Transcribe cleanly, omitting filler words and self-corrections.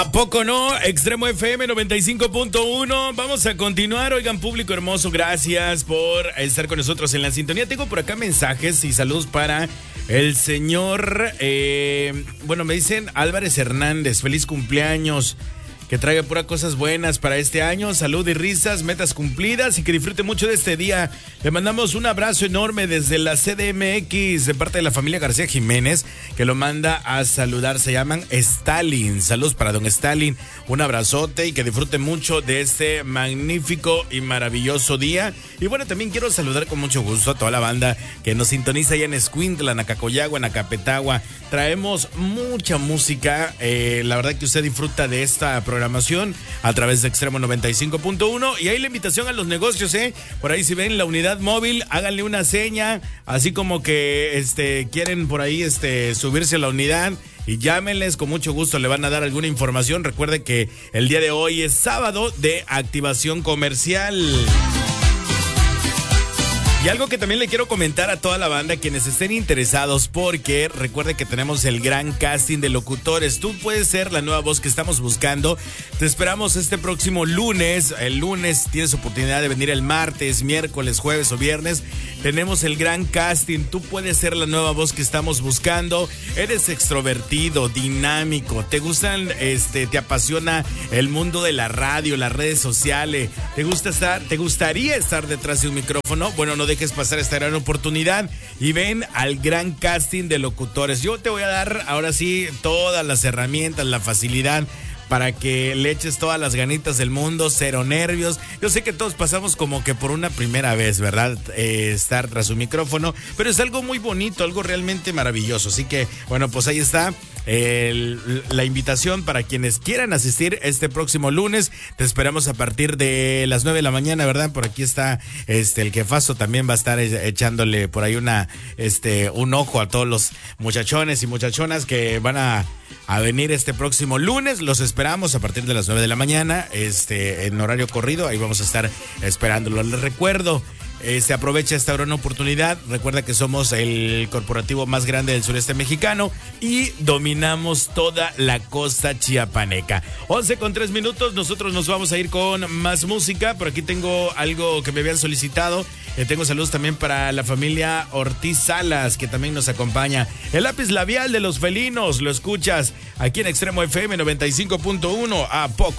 ¿A poco no? Extremo FM 95.1. Vamos a continuar. Oigan, público hermoso, gracias por estar con nosotros en la sintonía. Tengo por acá mensajes y saludos para el señor, me dicen Álvarez Hernández. Feliz cumpleaños. Que traiga puras cosas buenas para este año, salud y risas, metas cumplidas y que disfrute mucho de este día. Le mandamos un abrazo enorme desde la CDMX de parte de la familia García Jiménez, que lo manda a saludar. Se llaman Stalin. Saludos para don Stalin. Un abrazote y que disfrute mucho de este magnífico y maravilloso día. Y bueno, también quiero saludar con mucho gusto a toda la banda que nos sintoniza allá en Escuintla, en Acacoyagua, en Acapetagua. Traemos mucha música. La verdad que usted disfruta de esta programación a través de Extremo 95.1 y ahí la invitación a los negocios, por ahí si ven la unidad móvil, háganle una seña, así como que quieren por ahí subirse a la unidad y llámenles, con mucho gusto le van a dar alguna información. Recuerde que el día de hoy es sábado de activación comercial. Y algo que también le quiero comentar a toda la banda, quienes estén interesados, porque recuerde que tenemos el gran casting de locutores. Tú puedes ser la nueva voz que estamos buscando. Te esperamos este próximo lunes. El lunes tienes oportunidad de venir el martes, miércoles, jueves o viernes. Tenemos el gran casting. Tú puedes ser la nueva voz que estamos buscando. Eres extrovertido, dinámico. Te gustan, te apasiona el mundo de la radio, las redes sociales. ¿Te gustaría estar detrás de un micrófono? Bueno, no dejes pasar esta gran oportunidad y ven al gran casting de locutores. Yo te voy a dar ahora sí todas las herramientas, la facilidad para que le eches todas las ganitas del mundo, cero nervios. Yo sé que todos pasamos como que por una primera vez, ¿verdad? Estar tras un micrófono, pero es algo muy bonito, algo realmente maravilloso. Así que, bueno, pues ahí está la invitación para quienes quieran asistir este próximo lunes. Te esperamos a partir de las 9 de la mañana, ¿verdad? Por aquí está el jefazo, también va a estar echándole por ahí un ojo a todos los muchachones y muchachonas que van a venir este próximo lunes. Los esperamos a partir de las 9 de la mañana, en horario corrido. Ahí vamos a estar esperándolo. Les recuerdo, aprovecha esta gran oportunidad. Recuerda que somos el corporativo más grande del sureste mexicano y dominamos toda la costa chiapaneca. 11:03. Nosotros nos vamos a ir con más música. Por aquí tengo algo que me habían solicitado. Tengo saludos también para la familia Ortiz Salas, que también nos acompaña. El lápiz labial de los felinos, lo escuchas aquí en Extremo FM 95.1. ¿A poco